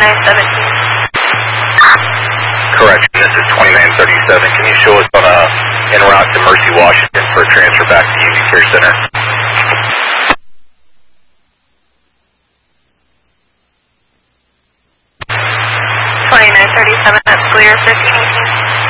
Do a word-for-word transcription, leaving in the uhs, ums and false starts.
twenty-nine seventeen. Correction, this is twenty-nine thirty-seven. Can you show us on a en route to Mercy, Washington for a transfer back to Union Care Center? twenty-nine thirty-seven, that's clear, fifty.